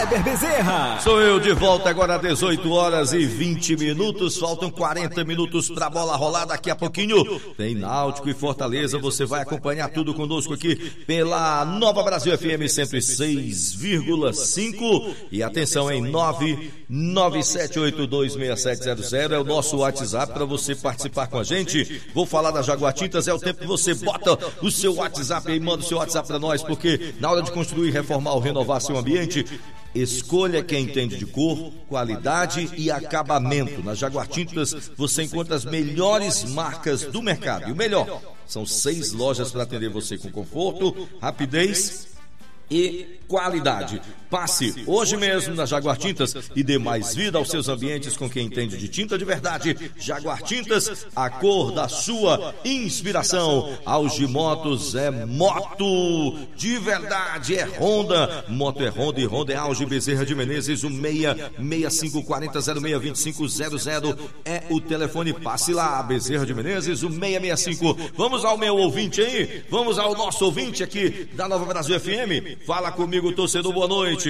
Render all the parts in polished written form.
Kleber Bezerra. Sou eu de volta agora, 18 horas e 20 minutos. Faltam 40 minutos pra bola rolar. Daqui a pouquinho tem Náutico e Fortaleza. Você vai acompanhar tudo conosco aqui pela Nova Brasil FM 106,5. E atenção em 997826700 é o nosso WhatsApp para você participar com a gente. Vou falar da Jaguatintas, é o tempo que você bota o seu WhatsApp aí, manda o seu WhatsApp para nós, porque na hora de construir, reformar ou renovar seu ambiente, escolha quem entende de cor, qualidade e acabamento. Na Jaguatintas você encontra as melhores marcas do mercado. E o melhor, são 6 lojas para atender você com conforto, rapidez e qualidade. Passe hoje mesmo na Jaguar Tintas e dê mais vida aos seus ambientes com quem entende de tinta de verdade. Jaguar Tintas, a cor da sua inspiração. Auge Motos é moto de verdade, é Honda. Moto é Honda e Honda é Auge. Bezerra de Menezes, o 66540062500 é o telefone. Passe lá, Bezerra de Menezes, o 665. Vamos ao meu ouvinte aí, vamos ao nosso ouvinte aqui da Nova Brasil FM. Fala comigo, torcedor, boa noite.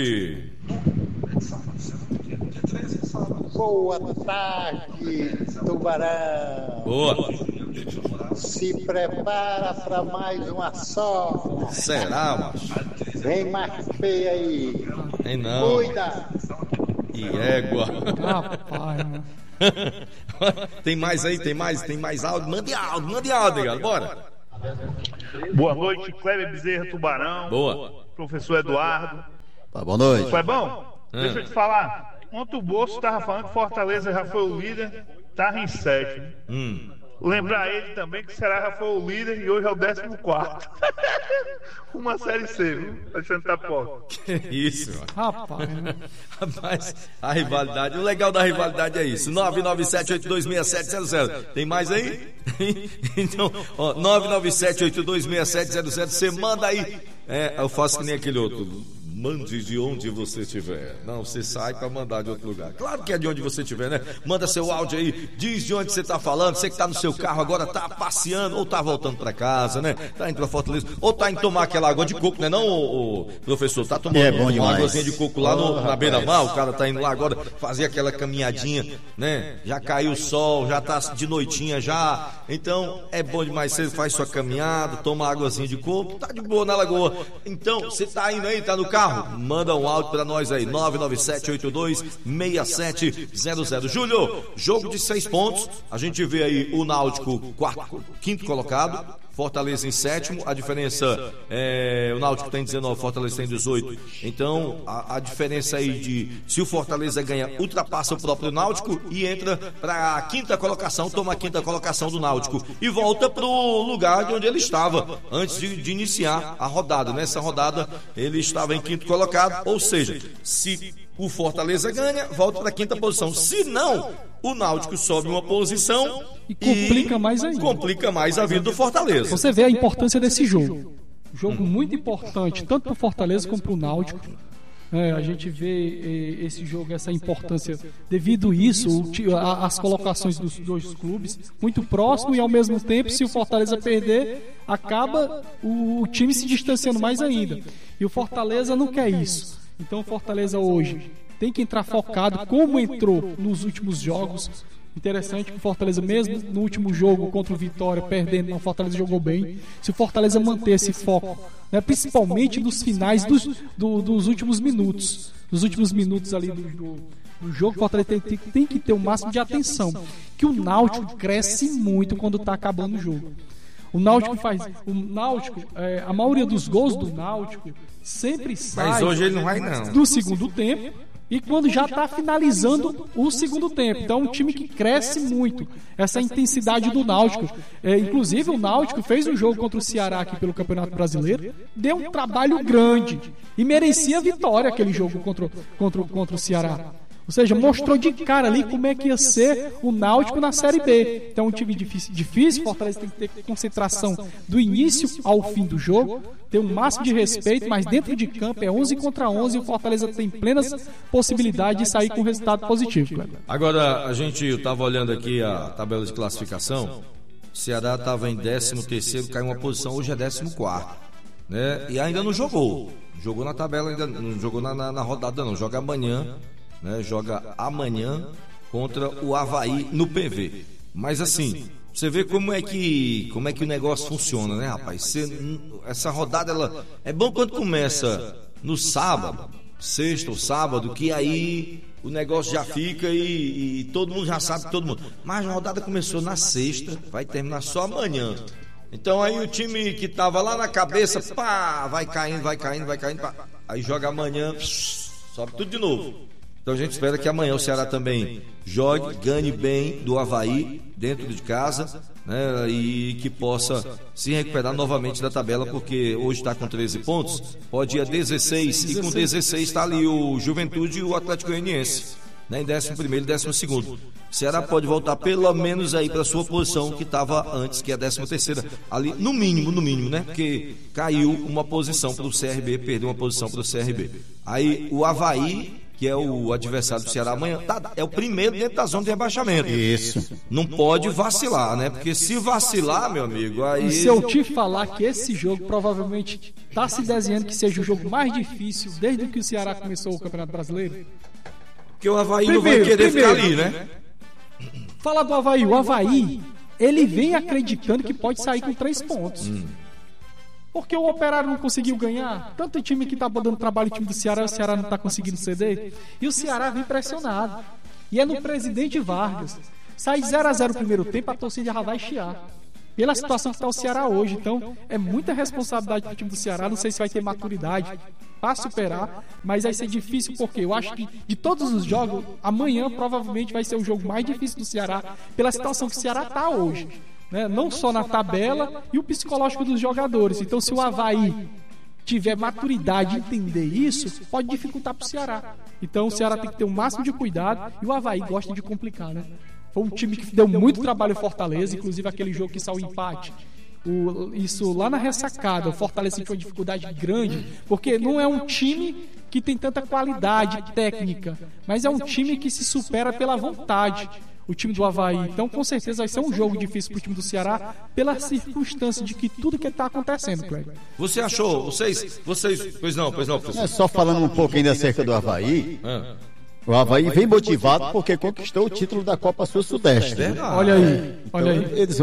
Boa tarde, Tubarão. Boa. Se prepara para mais uma só. Será, macho? Vem mais feia aí. Tem não. Cuida. E égua. Rapaz, mano. Tem mais aí, tem mais áudio. Mande áudio, negado, bora. Boa noite, Kleber Bezerra, Tubarão. Boa. Professor Eduardo. Boa noite. Foi bom? Deixa eu te falar. Ontem o Bolso estava falando que Fortaleza já foi o líder, estava em 7. Lembrar ele também que será já foi o líder e hoje é o 14º. Uma série C, viu? Alexandre Tapó. Que isso, mano. Rapaz, a rivalidade, o legal da rivalidade é isso. 997826700. Tem mais aí? Então, ó, 997826700. Você manda aí. Eu faço que nem aquele outro. Mande de onde você estiver. Não, você sai para mandar de outro lugar. Claro que é de onde você estiver, né? Manda seu áudio aí, diz de onde você está falando. Você que está no seu carro agora, está passeando, ou está voltando para casa, né? Está indo para Fortaleza, ou está indo tomar aquela água de coco, né? Não, o professor, está tomando uma águazinha de coco lá na beira-mar. O cara está indo lá agora fazer aquela caminhadinha, né? Já caiu o sol, já está de noitinha já. Então, é bom demais. Você faz sua caminhada, toma águazinha de coco, tá de boa na lagoa. Então, você está indo aí, está no carro? Manda um áudio pra nós aí, 997826700. Júlio, jogo de 6 pontos. A gente vê aí o Náutico quinto colocado, Fortaleza em 7º. A diferença o Náutico tem 19, Fortaleza tem 18. Então a diferença aí de se o Fortaleza ganha, ultrapassa o próprio Náutico e entra para a 5ª colocação, toma a 5ª colocação do Náutico e volta pro lugar de onde ele estava antes de iniciar a rodada. Nessa rodada ele estava em 5º colocado, ou seja, se o Fortaleza ganha, volta para a 5ª posição. Se não, o Náutico sobe uma posição e complica mais ainda. Complica mais a vida do Fortaleza. Você vê a importância desse jogo. Jogo muito importante, tanto para o Fortaleza como para o Náutico. A gente vê esse jogo, essa importância, devido isso, as colocações dos dois clubes muito próximo, e ao mesmo tempo, se o Fortaleza perder, acaba o time se distanciando mais ainda. E o Fortaleza não quer isso. Então o Fortaleza hoje tem que entrar focado, como entrou nos últimos jogos. Interessante que o Fortaleza, mesmo no último jogo contra o Vitória, perdendo, o Fortaleza jogou bem. Se o Fortaleza manter esse foco, né, principalmente nos finais dos últimos minutos, nos últimos minutos ali do jogo, o Fortaleza tem que ter o máximo de atenção, que o Náutico cresce muito quando está acabando o jogo. O Náutico a maioria dos gols do Náutico sempre sai, mas hoje ele não vai não, do segundo tempo, e quando já está finalizando o segundo tempo. Então é um time que cresce muito, essa intensidade do Náutico. Inclusive o Náutico fez um jogo contra o Ceará aqui pelo Campeonato Brasileiro, deu um trabalho grande e merecia a vitória aquele jogo contra o Ceará. Ou seja, mostrou de cara ali como é que ia ser o Náutico na Série B. Então é um time difícil, Fortaleza tem que ter concentração do início ao fim do jogo, ter um máximo de respeito, mas dentro de campo é 11 contra 11 e o Fortaleza tem plenas possibilidades de sair com resultado positivo. Cara. Agora, eu estava olhando aqui a tabela de classificação, o Ceará estava em 13º, caiu uma posição, hoje é 14º. né? E ainda não jogou. Jogou na tabela, ainda não jogou na rodada não. Joga amanhã, né? Joga amanhã contra o Avaí no PV. Mas assim, você vê como é que o negócio funciona, né, rapaz? Essa rodada, ela é bom quando começa no sábado, sexta ou sábado, que aí o negócio já fica e todo mundo já sabe, todo mundo. Mas a rodada começou na sexta, vai terminar só amanhã. Então aí o time que tava lá na cabeça, pá, vai caindo, pá. Aí joga amanhã, sobe tudo de novo. Então a gente espera que amanhã o Ceará também jogue, ganhe bem do Avaí dentro de casa, né, e que possa se recuperar novamente da tabela, porque hoje está com 13 pontos, pode ir a 16 e com 16 está ali o Juventude e o Atlético Goianiense, né, em 11º e 12º. O Ceará pode voltar pelo menos aí para sua posição que estava antes, que é a 13ª, ali no mínimo, né, porque caiu uma posição para o CRB, perdeu uma posição para o CRB. Aí o Avaí, que é o adversário do Ceará amanhã, é o primeiro dentro da zona de rebaixamento. Isso. Não pode vacilar, né? Porque se vacilar, meu amigo, aí... E se eu te falar que esse jogo provavelmente está se desenhando que seja o jogo mais difícil desde que o Ceará começou o Campeonato Brasileiro? Porque o Avaí não vai querer ficar ali, né? Fala do Avaí. O Avaí, ele vem acreditando que pode sair com 3 pontos. Porque o Operário não conseguiu ganhar. Tanto o time que tá dando trabalho, o time do Ceará, o Ceará não tá conseguindo ceder. E o Ceará vem pressionado. E é no Presidente Vargas. Sai 0-0 no primeiro tempo, a torcida já vai chiar. Pela situação que tá o Ceará hoje. Então, é muita responsabilidade do time do Ceará. Não sei se vai ter maturidade para superar, mas vai ser difícil, porque eu acho que de todos os jogos, amanhã provavelmente vai ser o jogo mais difícil do Ceará, pela situação que o Ceará tá hoje. Né? Não só na tabela e o psicológico dos jogadores. Então, se o Avaí tiver maturidade e entender isso, pode dificultar para o Ceará. Então, o Ceará tem que ter o máximo de cuidado, e o Avaí gosta de complicar, né? Foi um time que deu muito trabalho ao Fortaleza, inclusive aquele jogo que saiu empate. Isso lá na ressacada, o Fortaleza sentiu uma dificuldade grande, porque não é um time que tem tanta qualidade técnica, mas é um time que se supera pela vontade. O time do Avaí. Então, com certeza, vai ser um jogo difícil para o time do Ceará, pela circunstância de que tudo que está acontecendo, Craig. Você achou? Vocês... Pois não, professor. Só falando um pouco ainda acerca do Avaí. O Avaí vem motivado porque conquistou o título da Copa Sul-Sudeste. Olha aí, olha aí. Eles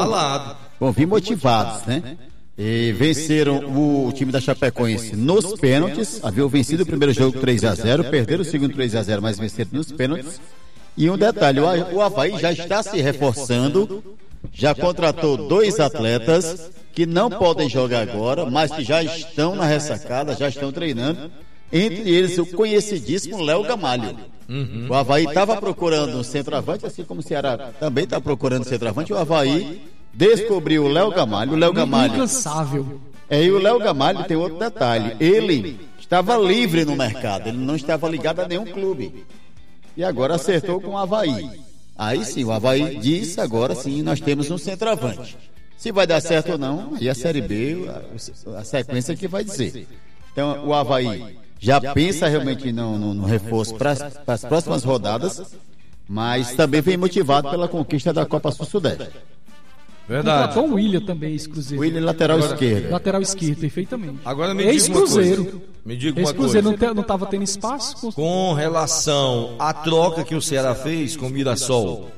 vão vir motivados, né? E venceram o time da Chapecoense nos pênaltis. Haviam vencido o primeiro jogo 3-0, perderam o segundo 3-0, mas venceram nos pênaltis. E um detalhe, o Avaí já está se reforçando, já contratou 2 atletas que não podem jogar agora, mas que já estão na ressacada, já estão treinando. Entre eles, o conhecidíssimo Léo Gamalho. O Avaí estava procurando um centroavante, assim como o Ceará também está procurando centroavante. O Avaí descobriu o Léo Gamalho. O Léo Gamalho... Incansável. E o Léo Gamalho tem outro detalhe. Ele estava livre no mercado, ele não estava ligado a nenhum clube. E agora acertou com o Avaí. Aí sim, o Avaí diz, agora sim, nós temos um centroavante. Se vai dar certo ou não, aí a Série B, a sequência que vai dizer. Então, o Avaí já pensa realmente no reforço para as próximas rodadas, mas também vem motivado pela conquista da Copa Sul-Sudeste. Verdade. Contratou o William também, ex-Cruzeiro. William, lateral esquerdo. Lateral esquerdo, perfeitamente. Agora me diga uma coisa. Me diga uma coisa. Ex-Cruzeiro não estava tendo espaço? Com relação à troca que o Ceará fez com o Mirassol,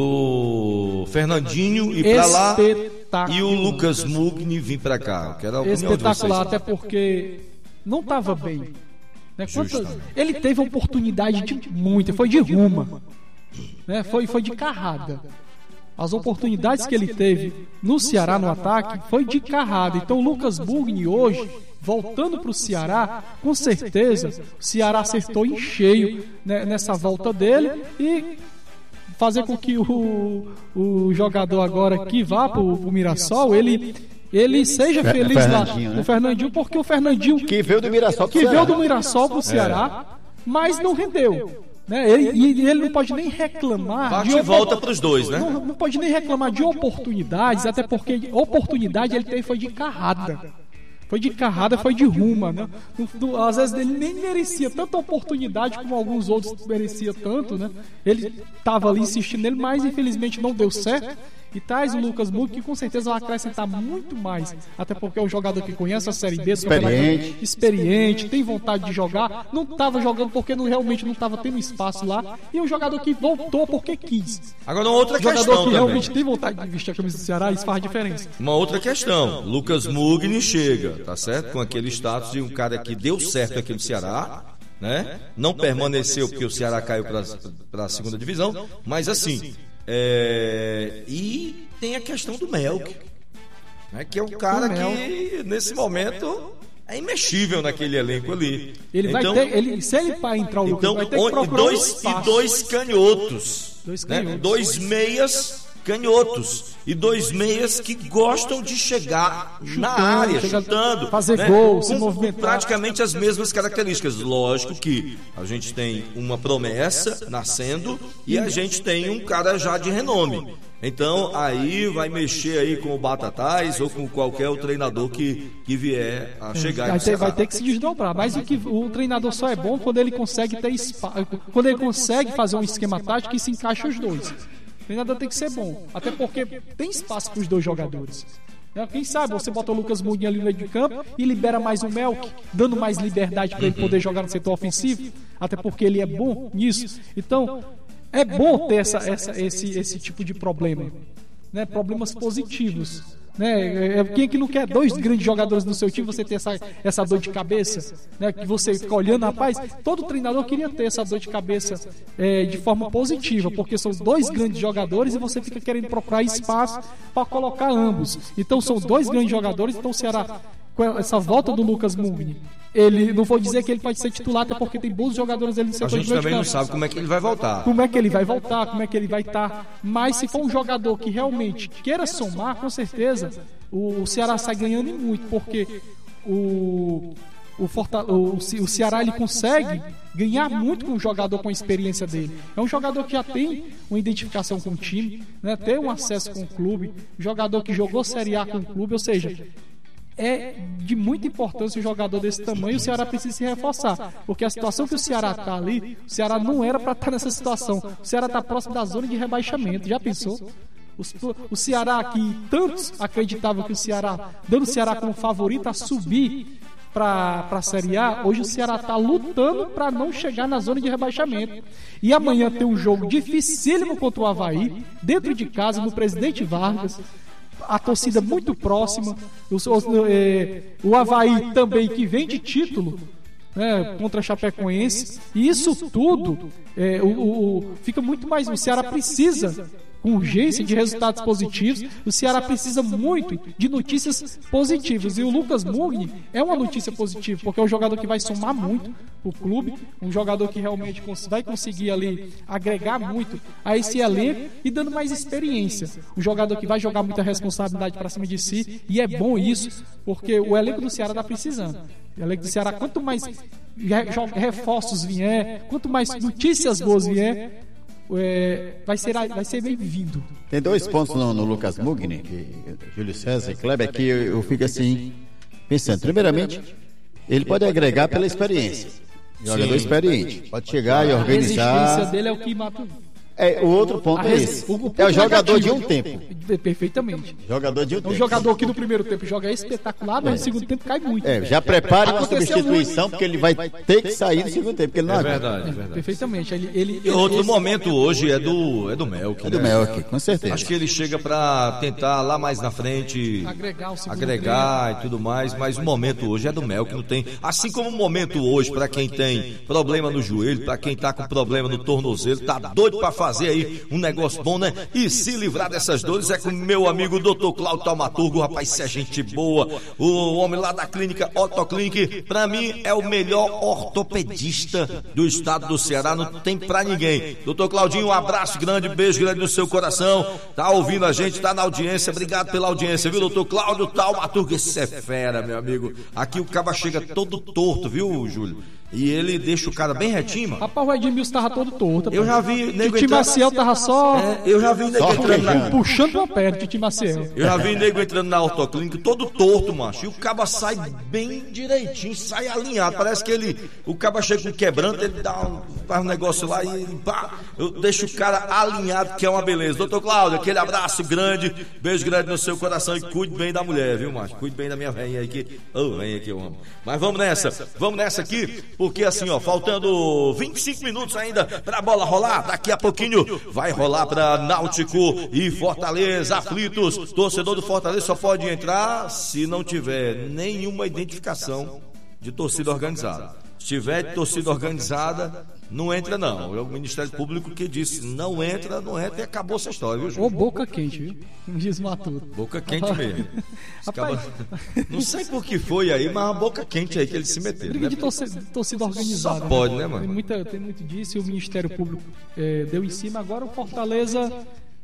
do Fernandinho ir para lá e o Lucas Mugni vir para cá. Que era espetacular, até porque não estava bem. Né? Ele teve a oportunidade de muito, foi de ruma. Né? Foi de carrada. As oportunidades que ele teve no Ceará no ataque foi de carrada. Então o Lucas Mugni hoje, voltando para o Ceará, com certeza o Ceará acertou em cheio, né, nessa volta dele, e fazer com que o jogador agora que vá para o Mirassol, ele seja feliz lá, né? O Fernandinho, porque o Fernandinho que veio do Mirassol para o Ceará, mas não rendeu. Né? Ele não pode nem reclamar volta para os dois, né? Não pode nem reclamar de oportunidades, até porque oportunidade ele teve foi de carrada. Foi de carrada, foi de ruma, né? Às vezes ele nem merecia tanta oportunidade como alguns outros merecia tanto, né? Ele estava ali insistindo nele, mas infelizmente não deu certo. E traz o Lucas Mugni, que com certeza vai acrescentar muito mais. Até porque é um jogador que conhece a Série B, experiente, tem vontade de jogar. Não estava jogando porque realmente não estava tendo espaço lá. E é um jogador que voltou porque quis. Agora, uma outra questão jogador que também. realmente tem vontade de vestir a camisa do Ceará, isso faz diferença. Uma outra questão. Lucas Mugni chega, tá certo? Com aquele status de um cara que deu certo aqui no Ceará, né? Não permaneceu porque o Ceará caiu para a segunda divisão, mas assim, e tem a questão do Melk, né? Que é um cara que nesse momento é imexível naquele elenco ali. Ele então, vai ter, se ele para entrar o Lucas, vai ter que procurar dois canhotos, né? Dois meias canhotos e dois meias que gostam de chegar na área, chutando, fazer né? gol, se movimentar. Praticamente as mesmas características. Lógico que a gente tem uma promessa nascendo e a gente tem um cara já de renome. Então aí vai mexer aí com o Batatais ou com qualquer outro treinador que vier a chegar. Vai ter que se desdobrar. Mas o treinador só é bom quando ele consegue ter espaço, quando ele consegue fazer um esquema tático que se encaixa os dois. O treinador tem que ser bom, até porque tem espaço para os dois jogadores. Quem sabe você bota o Lucas Mugni ali no meio de campo e libera mais o Melk, dando mais liberdade para ele poder jogar no setor ofensivo, até porque ele é bom nisso. Então, é bom ter esse tipo de problema, né? Problemas positivos. Né? Quem é que não quer dois grandes jogadores no seu time, você ter essa dor de cabeça, né? Que você fica olhando, rapaz, todo treinador queria ter essa dor de cabeça de forma positiva, porque são dois grandes jogadores e você fica querendo procurar espaço para colocar ambos. Então são dois grandes jogadores, então o Ceará, com essa volta do Lucas Mugni, ele, não vou dizer que ele pode ser titular, até porque tem bons jogadores ali no setor de meio de campo. A gente também não sabe como é que ele vai voltar. Como é que ele vai voltar, como é que ele vai estar. Mas se for um jogador que realmente queira somar, com certeza o Ceará sai ganhando em muito, porque o Ceará ele consegue ganhar muito com um jogador com a experiência dele. É um jogador que já tem uma identificação com o time, né? Tem um acesso com o clube, jogador que jogou Série A com o clube, ou seja, é de muita importância um jogador desse tamanho. O Ceará precisa se reforçar, porque a situação que o Ceará está ali, o Ceará não era para estar nessa situação. O Ceará está próximo da zona de rebaixamento. Já pensou? O Ceará, que tantos acreditavam que o Ceará, dando o Ceará como favorito a subir para a Série A, hoje o Ceará está lutando para não chegar na zona de rebaixamento. E amanhã tem um jogo dificílimo contra o Avaí, dentro de casa, no Presidente Vargas. A torcida muito próxima, o Avaí também, que vem de título, né, contra a Chapecoense, e isso tudo fica muito mais. O Ceará precisa com urgência de resultados positivos. O Ceará precisa muito de notícias positivas, e o Lucas Mugni é uma notícia positiva, porque é um jogador que vai somar muito o clube, um jogador que realmente vai conseguir ali agregar muito a esse elenco e dando mais experiência, um jogador que vai jogar muita responsabilidade para cima de si, e é bom isso, porque o elenco do Ceará está precisando. O elenco do Ceará, quanto mais reforços vier, quanto mais notícias boas vier, vai ser bem-vindo. Tem dois pontos no Lucas Mugni, que Júlio César e Kleber, que eu fico assim pensando. Primeiramente, ele pode agregar pela experiência. Jogador experiente, pode chegar e organizar. A resistência dele é o que mata. O outro ponto é esse. É o jogador de um tempo. Perfeitamente. Jogador de um tempo. Um jogador que no primeiro tempo joga espetacular, mas no segundo tempo cai muito. Já prepare uma substituição, porque ele vai ter que sair no segundo tempo, porque ele não aguenta. Verdade. Perfeitamente. Outro momento hoje é do Melk. É do Melk, com certeza. Acho que ele chega para tentar lá mais na frente agregar e tudo mais, mas o momento hoje é do Melk, não tem. Assim como o momento hoje, para quem tem problema no joelho, para quem tá com problema no tornozelo, tá doido para fazer aí um negócio bom, né? E se livrar dessas dores é com o meu amigo Dr. Cláudio Taumaturgo. Rapaz, isso é gente boa. O homem lá da clínica Ortoclinic, pra mim, é o melhor ortopedista do estado do Ceará. Não tem pra ninguém. Dr. Claudinho, um abraço grande, beijo grande no seu coração. Tá ouvindo a gente, tá na audiência. Obrigado pela audiência, viu, Dr. Cláudio Taumaturgo? Esse é fera, meu amigo. Aqui o caba chega todo torto, viu, Júlio? E ele deixa o cara bem retinho, mano. Rapaz, o Edmilson tava todo torto. Eu já vi nego o Titi Maciel tava só... eu já vi nego entrando puxando uma perna, Titi Maciel. Eu já vi nego entrando na ortoclínica todo torto, macho. E o caba sai bem direitinho, sai alinhado. Parece que o caba chega com quebranto, ele faz um negócio lá e pá, eu deixo o cara alinhado, que é uma beleza. Doutor Cláudio, aquele abraço grande, beijo grande no seu coração e cuide bem da mulher, viu, macho? Cuide bem da minha velhinha aí que... velhinha que eu amo. Mas vamos nessa aqui, porque assim, ó, faltando 25 minutos ainda pra bola rolar, daqui a pouquinho vai rolar pra Náutico e Fortaleza, aflitos. Torcedor do Fortaleza só pode entrar se não tiver nenhuma identificação de torcida organizada. Se tiver torcida organizada, não entra não. É o Ministério Público que disse, não entra e acabou essa história, viu, Júlio? Ô, boca quente, viu? Como diz o Matuto. Boca quente mesmo. Rapaz... Não sei por que foi aí, mas a boca quente aí que eles se meteram. Briga, né? De torcida organizada. Só pode, né, mano? Tem muito disso e o Ministério Público deu em cima. Agora o Fortaleza,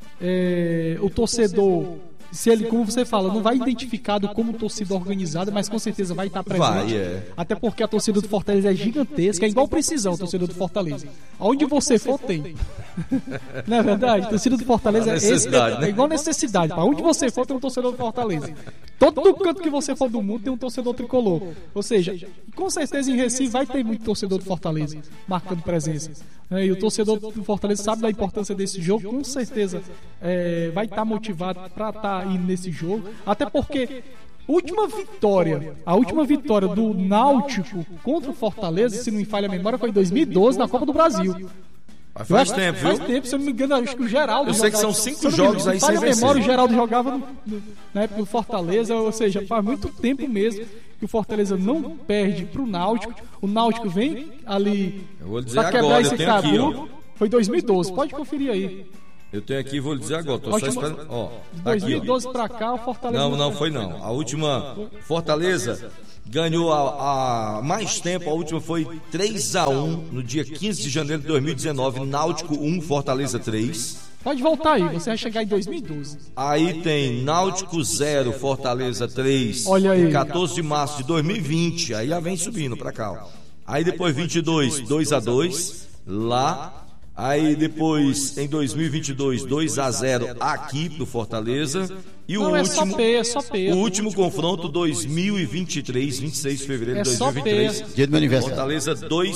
o torcedor... Se ele, como você fala, não vai identificado como torcida organizada, mas com certeza vai estar presente. Até porque a torcida do Fortaleza é gigantesca, é igual precisão a torcida do Fortaleza. Aonde você for, tem. Não é verdade? A torcida do Fortaleza é igual necessidade. Para onde você for, tem um torcedor do Fortaleza. Todo canto que você for do mundo tem um torcedor tricolor. Ou seja, com certeza em Recife vai ter muito torcedor do Fortaleza marcando presença. E o torcedor do Fortaleza sabe da importância desse jogo, com certeza vai estar motivado para estar indo nesse jogo, até porque a última vitória do Náutico contra o Fortaleza, se não me falha a memória, foi em 2012 na Copa do Brasil. Faz tempo, viu? Faz tempo, se eu não me engano, acho que o Geraldo... Eu sei que são 5 jogos aí sem vencer. Memória, o Geraldo jogava na época do Fortaleza, ou seja, faz muito tempo mesmo que o Fortaleza não perde pro Náutico. O Náutico vem ali... Eu vou dizer agora, eu tenho aqui, ó. Foi 2012, pode conferir aí. Eu tenho aqui, vou lhe dizer agora, tô só esperando. Ó, de 2012 pra cá, o Fortaleza... Não foi não. A última, Fortaleza ganhou há mais tempo, a última foi 3-1 no dia 15 de janeiro de 2019, Náutico 1, Fortaleza 3. Pode voltar aí, você vai chegar em 2012. Aí tem Náutico 0, Fortaleza 3. Olha aí. 14 de março de 2020, aí já vem subindo pra cá. Aí depois 22, 2-2, lá... Aí depois, em 2022, 2-0 aqui pro Fortaleza. E o último, só peia. O último confronto, 2023, 26 de fevereiro de 2023. Dia do meu aniversário. Fortaleza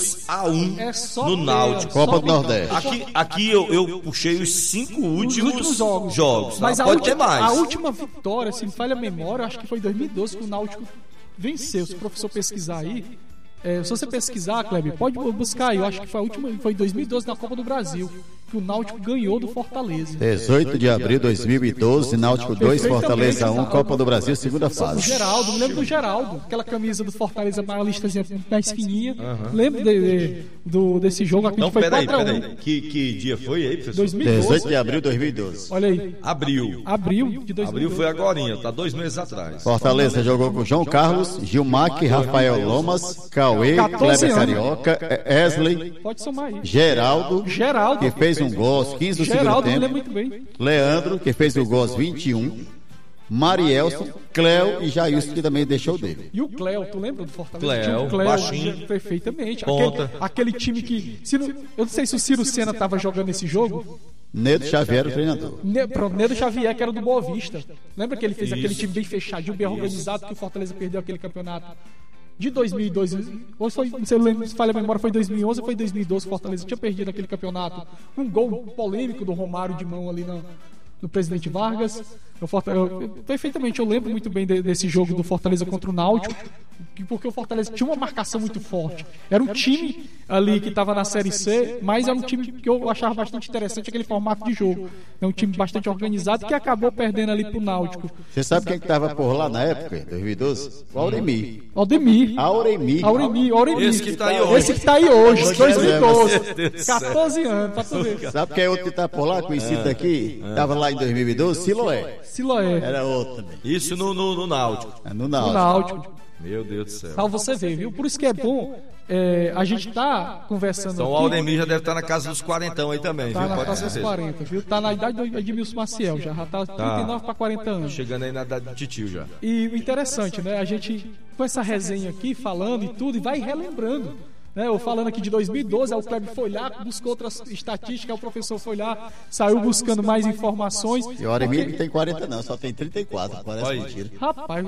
2-1 no Náutico. Copa do Nordeste. Aqui eu puxei os 5 últimos jogos. Mas pode ter mais. A última vitória, se me falha a memória, acho que foi em 2012 que o Náutico venceu. Se o professor pesquisar aí... se você pesquisar, Kleber, pode buscar aí. Eu acho que foi a última, foi em 2012 na Copa do Brasil, que o Náutico ganhou do Fortaleza. 18 de abril de 2012, Náutico 2, Fortaleza 1, Copa do Brasil, segunda fase. O Geraldo, me lembro do Geraldo, aquela camisa do Fortaleza mais listazinha mais fininha. Lembro desse jogo aqui, então, foi 4-1. Peraí. Que dia foi aí, professor? 2012. 18 de abril de 2012. Olha aí. Abril de 2012. Abril foi agorinha, tá 2 meses atrás. Fortaleza jogou com João Carlos, Gilmar, Rafael Lomas, Cauê, Kleber Carioca, Wesley, pode somar aí. Geraldo, que fez um gol aos 15 do segundo tempo. Muito bem. Leandro, que fez o gol aos 21. Marielson, Cléo e Jailson, que também deixou dele. E o Cléo, tu lembra do Fortaleza? Cléo, baixinho. Perfeitamente. Ponta. Aquele time que... eu não sei se o Ciro Senna estava jogando esse jogo. Nedo Xavier, o treinador. Nedo Xavier, que era do Boa Vista. Lembra que ele fez aquele time bem fechadinho, bem organizado, que o Fortaleza perdeu aquele campeonato de 2002, ou foi, se falha a memória, foi 2011 ou foi 2012 que o Fortaleza tinha perdido aquele campeonato. Um gol polêmico do Romário de mão ali no Presidente Vargas. Perfeitamente, eu lembro muito bem desse jogo do Fortaleza contra o Náutico, porque o Fortaleza tinha uma marcação muito forte. Era um time ali que estava na Série C, mas era um time que eu achava bastante interessante, aquele formato de jogo. É um time bastante organizado que acabou perdendo ali pro Náutico. Você sabe quem que estava por lá na época, em 2012? O Auremir. Auremir. Esse que tá aí hoje, 2012. 14 anos, pra tu ver. Sabe quem é outro que tá por lá, conhecido daqui? Tava lá em 2012, Siloé. Era outro também. Isso no Náutico. No Náutico. Meu Deus do céu. Pra você ver, viu? Por isso que é bom a gente tá conversando então, aqui. Então o Aldemir já deve estar na casa dos 40 aí também, viu? Na casa dos 40, viu? Tá na idade do Edmilson Maciel, já tá 39 para 40 anos. Chegando aí na idade do titio já. E o interessante, né? A gente, com essa resenha aqui, falando e tudo, e vai relembrando Né? Eu falando aqui de 2012, aí o Kleber foi lá, buscou outras estatísticas, aí o professor foi lá, saiu buscando mais informações. E o Auremir não tem 40 não, só tem 34, parece mentira. Rapaz,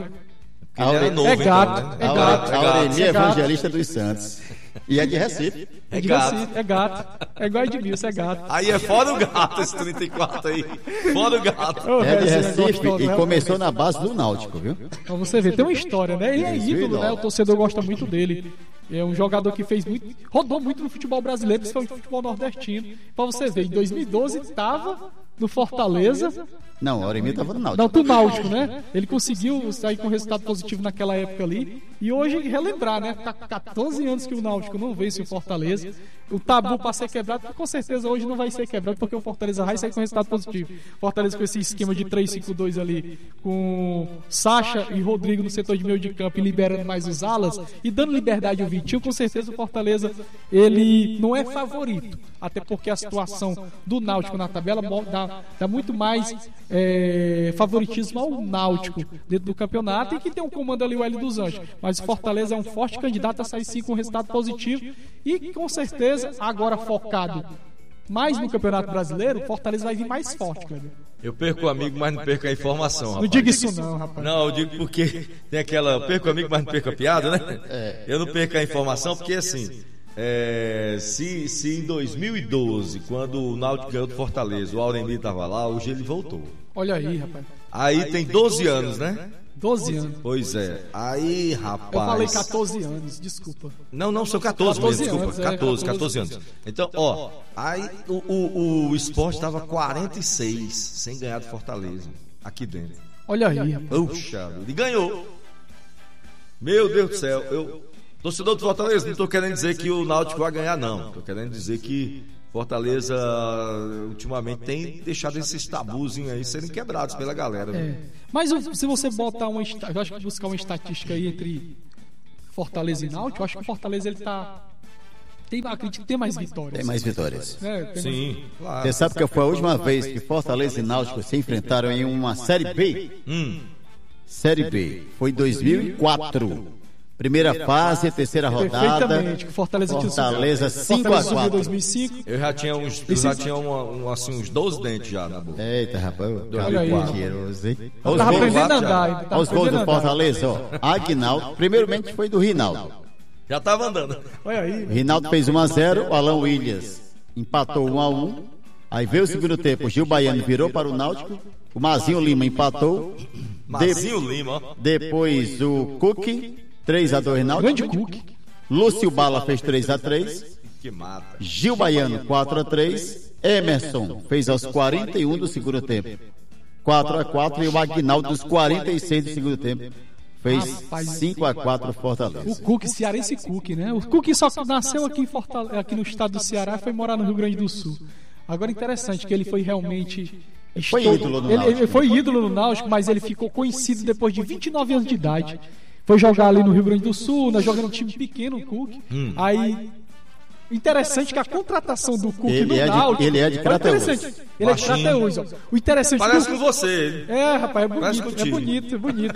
É gato, A Auremir é evangelista dos Santos. E é de Recife. É gato. É gato. É igual Edmilson, é gato. Aí é fora o gato, esse 34 aí. Fora o gato. É de Esse Recife gostoso, e né? começou na base do Náutico, viu? Pra você ver, tem uma história, né? Ele é ídolo, 2009. né? O torcedor gosta muito dele. É um jogador que fez muito, rodou muito no futebol brasileiro, principalmente no futebol nordestino. Pra você ver, em 2012 estava no Fortaleza. Não, o Auremir estava no Não, Náutico. do Náutico, né? Ele conseguiu sair com resultado positivo naquela época ali. E hoje relembrar, né? 14 anos que o Náutico não vence o Fortaleza. O tabu para ser quebrado, que com certeza hoje não vai ser quebrado, porque o Fortaleza vai sair com resultado positivo. Fortaleza com esse esquema de 3-5-2 ali, com Sacha e Rodrigo no setor de meio de campo e liberando mais os alas e dando liberdade ao Vitinho, com certeza o Fortaleza ele não é favorito. Até porque a situação do Náutico na tabela dá muito mais favoritismo ao Náutico dentro do campeonato, e que tem um comando ali o Hélio dos Anjos. Mas o Fortaleza é um forte candidato a sair sim com resultado positivo, e com certeza agora focado mais no Campeonato Brasileiro, o Fortaleza vai vir mais forte, Kleber. Eu perco o amigo, mas não perco a informação, rapaz. Não diga isso não, rapaz. Não, eu digo porque tem aquela... Eu perco o amigo, mas não perco a piada, né? Eu não perco a informação porque, assim... se em 2012, quando o Náutico ganhou do Fortaleza, o Auremir estava lá, hoje ele voltou. Olha aí, rapaz. Aí tem 12 anos, né? 12 anos. Pois é. Aí, rapaz... Eu falei 14 anos, desculpa. Não, são 14 mesmo, desculpa. anos, 14 anos. Então, ó, aí o Sport estava 46 sem ganhar do Fortaleza, aqui dentro. Olha aí, rapaz. Puxa, ele ganhou. Meu Deus do céu. Torcedor do Fortaleza, não estou querendo dizer que o Náutico vai ganhar, não. Estou querendo dizer que Fortaleza ultimamente tem deixado esses tabuzinhos aí serem quebrados pela galera. Mas se você botar eu acho que buscar uma estatística aí entre Fortaleza e Náutico, eu acho que o Fortaleza ele acredito que tem mais vitórias. Tem mais vitórias. Sim, claro. Você sabe que foi a última vez que Fortaleza e Náutico se enfrentaram em uma Série B? Série B. Foi em 2004. Primeira fase, terceira rodada. Perfeitamente, que Fortaleza 5-4. subiu em 2005. Eu já tinha uns 12 dentes já na boca. Eita, rapaz. Olha aí. Mentiroso, hein? Eu tava aprendendo a andar ainda. Olha os gols do Fortaleza, ó. Aguinaldo, primeiramente foi do Rinaldo. Já tava andando. Olha aí. Rinaldo fez 1-0, o Alan Williams empatou 1-1. Aí veio o segundo tempo, o Gil Baiano virou para o Náutico. O Mazinho Lima empatou. Mazinho Lima, ó. Depois o Cook, 3-2 Náutico. Grande Cook. Lúcio Bala fez 3-3. Que mata. Gil Baiano 4-3. Emerson fez aos 41 do segundo tempo 4-4. E o Aguinaldo dos 46 do segundo tempo fez 5-4 Fortaleza. O Cook, cearense Cook, né? O Cook só nasceu aqui aqui no estado do Ceará e foi morar no Rio Grande do Sul. Agora interessante que ele foi realmente... Foi ídolo no Náutico. Ele foi ídolo no Náutico, mas ele ficou conhecido depois de 29 anos de idade. Foi jogar ali no Rio Grande do Sul, jogando um time pequeno, o Cook. Aí, interessante que a contratação do Cook no Náutico... Ele é de Crateús. Ele é de Crateús, ó. O interessante... Parece com você. Rapaz, é bonito.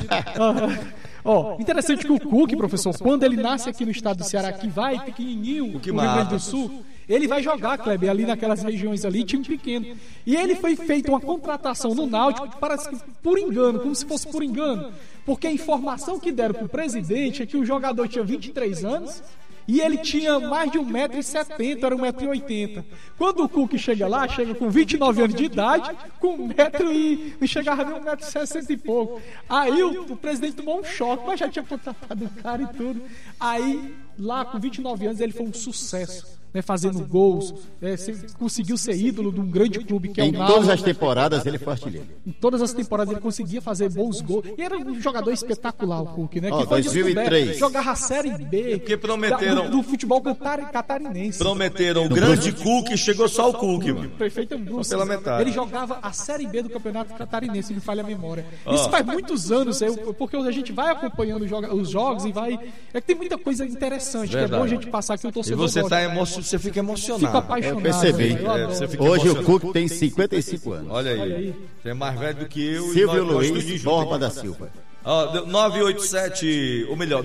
Ó, interessante que o Cook, professor, quando ele nasce aqui no estado do Ceará, que vai pequenininho no Rio Grande do Sul, ele vai jogar, Kleber, ali naquelas regiões ali, time pequeno. E ele foi feito uma contratação no Náutico, parece que por engano, como se fosse por engano. Porque a informação que deram pro presidente é que o jogador tinha 23 anos e ele tinha mais de 1,70m, era 1,80m. Quando o Cook chega lá, chega com 29 anos de idade, com 1,00m e chegava nem 1,60m e pouco. Aí o presidente tomou um choque, mas já tinha contratado o cara e tudo. Aí, lá com 29 anos, ele foi um sucesso. Fazendo gols, conseguiu ser ídolo de um grande clube que é o Náutico. Em todas as temporadas ele foi artilheiro. Em todas as temporadas ele conseguia fazer bons gols. E era um jogador espetacular, o Cook, né? Que foi 2003. Jogava a Série B que prometeram, do futebol catarinense. Prometeram o grande Cook e chegou só o Cook, mano. Perfeitamente. Só pela metade. Ele jogava a Série B do Campeonato Catarinense, me falha a memória. Isso faz muitos anos, porque a gente vai acompanhando os jogos e vai... É que tem muita coisa interessante, que é bom a gente passar aqui o torcedor. E você fica emocionado. Fico apaixonado. Eu percebi. Hoje o Cook tem 55 anos. Olha aí. Você é mais velho do que eu. Silvio Luiz Borba da Silva. 987, ou melhor,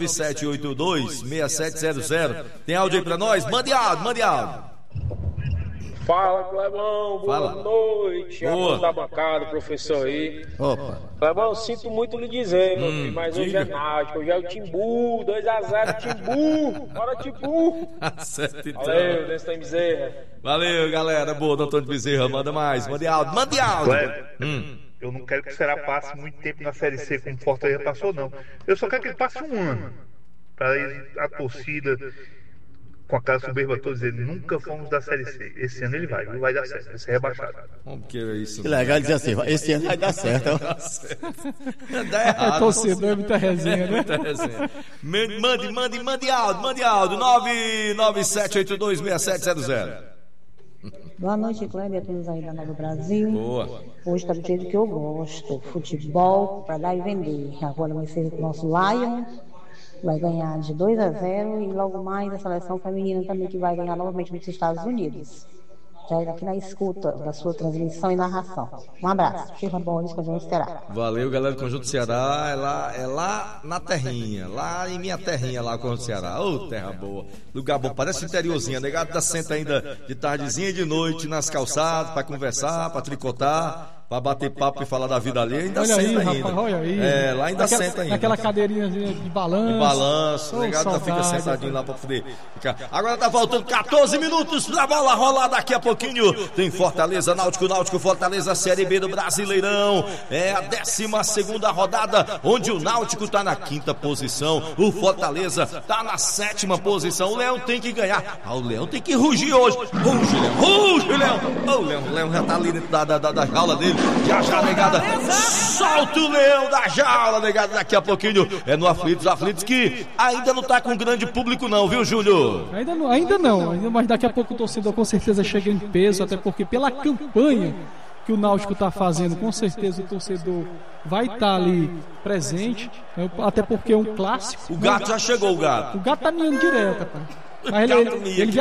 997826700. Tem áudio aí pra nós? Mande áudio. Fala, Clebão, boa noite. Boa. Da bancada, professor aí. Opa. Clebão, sinto muito lhe dizer, meu filho, mas hoje é Náutico, hoje é o Timbu, 2-0, Timbu, bora Timbu. Certo, então. Valeu, Deus tem Bezerra. Valeu, galera, boa, doutor de Bezerra, manda mais, mande áudio. Eu não quero que o Ceará passe muito tempo na Série C como o Fortaleza passou, não. Eu só quero que ele passe um ano, para a torcida... Com aquela soberba toda, dizer, nunca fomos da Série C. Esse ano ele vai dar certo, vai ser rebaixado. Como que é isso? Que legal dizer assim, esse ano vai dar certo. Dá errado. É torcedor, é muita resenha, né? Muita resenha. Mande áudio. 997826700. Boa noite, Cléber, a todos aí da Nova Brasil. Boa. Hoje está do jeito que eu gosto. Futebol para dar e vender. Agora vai ser o nosso Lion. Vai ganhar de 2-0 e logo mais a seleção feminina também que vai ganhar novamente nos Estados Unidos. Já aqui na escuta da sua transmissão e narração. Um abraço. Chico Bones, Conjunto Ceará. Valeu, galera do Conjunto Ceará. É lá na terrinha, lá em minha terrinha, lá com o Ceará. Ô, terra boa. Lugar bom, parece interiorzinho. Negado tá senta ainda de tardezinha e de noite nas calçadas pra conversar, pra tricotar. Pra bater papo e falar da vida ali, ainda olha senta aí, ainda. Rapaz, olha aí. É, lá ainda senta ainda. Naquela cadeirinha de balanço. De balanço, Oh, ligado? Ainda fica saudade, sentadinho lá pra poder ficar. Agora tá faltando 14 minutos pra bola rolar daqui a pouquinho. Tem Fortaleza, Náutico, Fortaleza, Série B do Brasileirão. É a 12ª rodada, onde o Náutico tá na 5ª posição. O Fortaleza tá na 7ª posição. O Leão tem que ganhar. O Leão tem que rugir hoje. Ruge, Leão. O Leão já tá ali dentro da jaula dele. Já, negada. Solta o Leão da jaula, negada. Daqui a pouquinho é no Aflitos que ainda não tá com grande público não, viu, Júnior? Ainda não, mas daqui a pouco o torcedor com certeza chega em peso, até porque pela campanha que o Náutico está fazendo, com certeza o torcedor vai estar ali presente, até porque é um clássico. O gato já chegou, o gato. O gato tá mirando direto, rapaz. Mas ele